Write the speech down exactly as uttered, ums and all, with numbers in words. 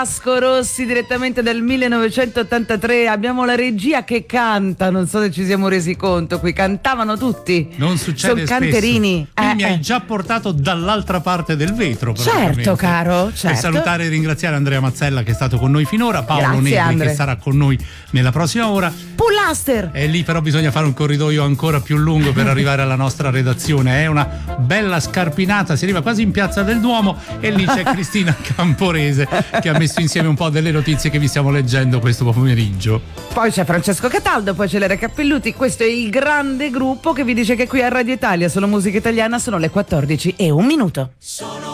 Vasco Rossi direttamente dal millenovecentottantatré. Abbiamo la regia che canta, non so se ci siamo resi conto, qui cantavano tutti. Non succede Sono canterini. Qui eh, mi eh. hai già portato dall'altra parte del vetro. Certo, caro, certo. Per salutare e ringraziare Andrea Mazzella che è stato con noi finora, Paolo Grazie, Negri Andre. che sarà con noi nella prossima ora. Pullaster. E lì però bisogna fare un corridoio ancora più lungo per arrivare alla nostra redazione. È una bella scarpinata, si arriva quasi in Piazza del Duomo e lì c'è Cristina Camporese che ha messo insieme un po' delle notizie che vi stiamo leggendo questo pomeriggio. Poi c'è Francesco Cataldo, poi c'è Lera Cappelluti. Questo è il grande gruppo che vi dice che qui a Radio Italia solo musica italiana sono le quattordici e un minuto.